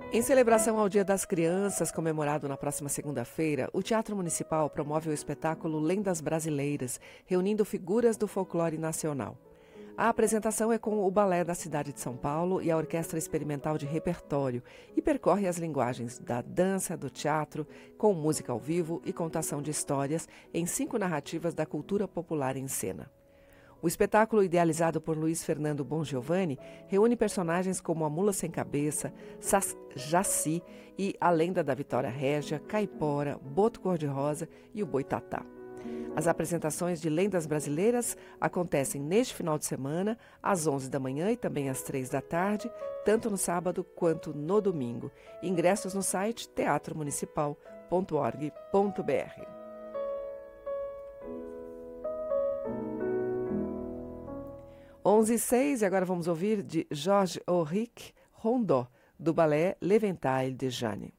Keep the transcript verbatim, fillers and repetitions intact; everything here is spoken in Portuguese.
Em celebração ao Dia das Crianças, comemorado na próxima segunda-feira, o Teatro Municipal promove o espetáculo Lendas Brasileiras, reunindo figuras do folclore nacional. A apresentação é com o Balé da cidade de São Paulo e a Orquestra Experimental de Repertório e percorre as linguagens da dança, do teatro, com música ao vivo e contação de histórias em cinco narrativas da cultura popular em cena. O espetáculo, idealizado por Luiz Fernando Bongiovanni, reúne personagens como a Mula Sem Cabeça, Sass- Jaci e a Lenda da Vitória Régia, Caipora, Boto Cor-de-Rosa e o Boitatá. As apresentações de lendas brasileiras acontecem neste final de semana, às onze da manhã e também às três da tarde, tanto no sábado quanto no domingo. Ingressos no site teatro municipal ponto org ponto br. onze e seis, e agora vamos ouvir de Georges Auric, Rondó, do balé L'Eventail de Jeanne.